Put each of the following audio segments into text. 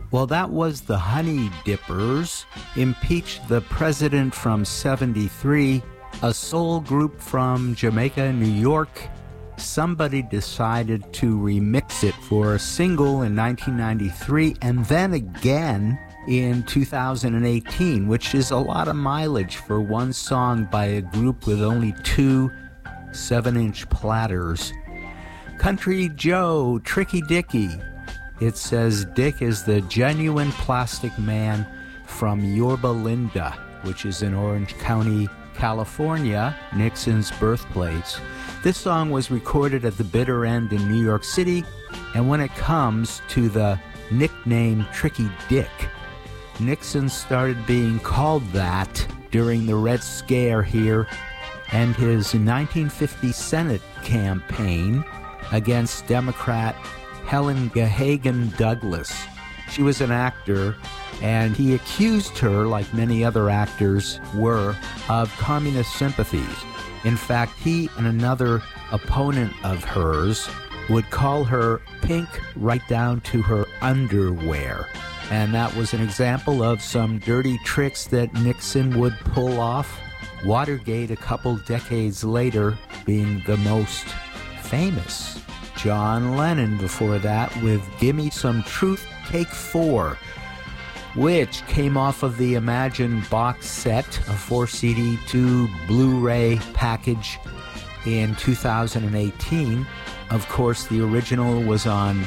Well, that was the Honey Dippers, impeached the president from 73, a soul group from Jamaica, New York. Somebody decided to remix it for a single in 1993 and then again in 2018, which is a lot of mileage for one song by a group with only 2 7-inch platters. Country Joe, Tricky Dicky. It says Dick is the genuine plastic man from Yorba Linda, which is in Orange County, California, Nixon's birthplace. This song was recorded at the bitter end in New York City, and when it comes to the nickname Tricky Dick, Nixon started being called that during the Red Scare here and his 1950 Senate campaign against Democrat Helen Gahagan Douglas. She was an actor, and he accused her, like many other actors were, of communist sympathies. In fact, he and another opponent of hers would call her pink right down to her underwear. And that was an example of some dirty tricks that Nixon would pull off. Watergate, a couple decades later, being the most famous. John Lennon before that with Gimme Some Truth, Take 4, which came off of the Imagine box set, a 4-CD, 2 Blu-ray package in 2018. Of course, the original was on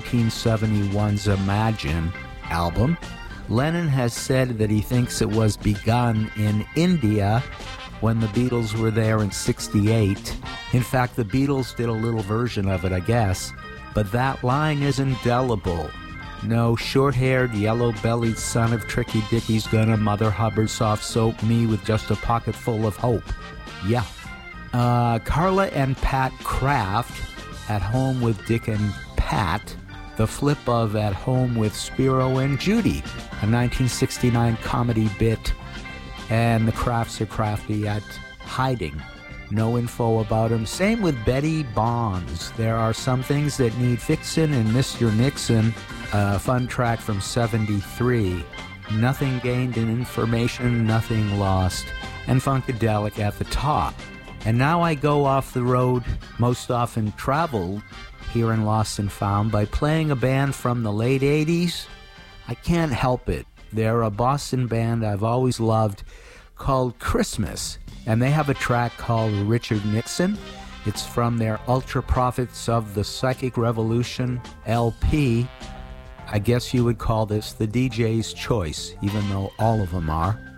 1971's Imagine album. Lennon has said that he thinks it was begun in India when the Beatles were there in '68. In fact, the Beatles did a little version of it, I guess, but that line is indelible. No short-haired, yellow-bellied son of Tricky Dicky's gonna Mother Hubbard soft soap me with just a pocket full of hope. Yeah. Carla and Pat Kraft, At Home with Dick and Pat, the flip of At Home with Spiro and Judy, a 1969 comedy bit, and the Crafts are crafty at hiding. No info about him. Same with Betty Bonds. There are some things that need fixin' in Mr. Nixon, a fun track from 73. Nothing gained in information, nothing lost. And Funkadelic at the top. And now I go off the road, most often traveled here in Lost and Found, by playing a band from the late 80s. I can't help it. They're a Boston band I've always loved called Christmas, and they have a track called Richard Nixon. It's from their Ultra Prophets of the Psychic Revolution LP. I guess you would call this the DJ's choice, even though all of them are.